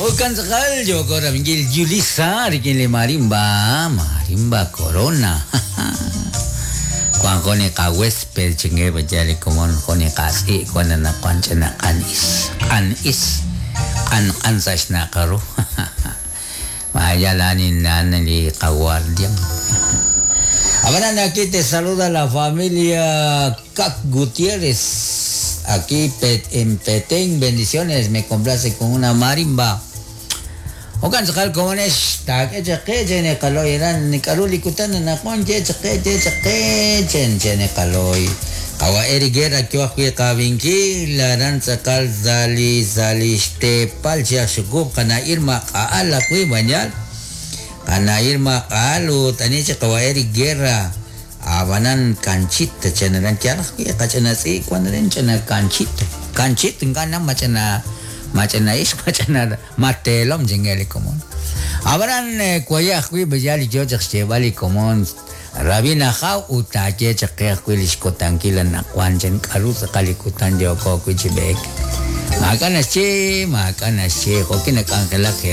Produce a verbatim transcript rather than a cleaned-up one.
Bukan sekali Joko Ramgil Julisa Rikili Marimba Marimba Corona Kuang kone kawes pel cenge bajali komon kone kasi kone na kwanche na kanis kanis kan kansas na karo Mayalanin na nali kawardiam. Ahora aquí te saluda la familia Cac Gutiérrez. Aquí en Petén, bendiciones, me complace con una marimba. Okan sakal ko ne stag e jake jene kaloy ran ni karuli kutan na kon je jake je jake jen jene kaloy. Kawa erigera kyo akwe kawinki laran sakal zali zali ste palja shugup kana irma kaala kwe banyal. Kana irma kaalu tani cha kawa erigera. Awanan kancit cina dan cara ya kacana si kuandren cina kancit kancit tingkana macana macana is macana matelom jengeli komon awanan kuya kui bejali jojak sebali komon rabina kau utake cakya kui liskotan kilan nakwanjen karu sekali kutan joko kui cibek makan nasi makan nasi koki nak angkelak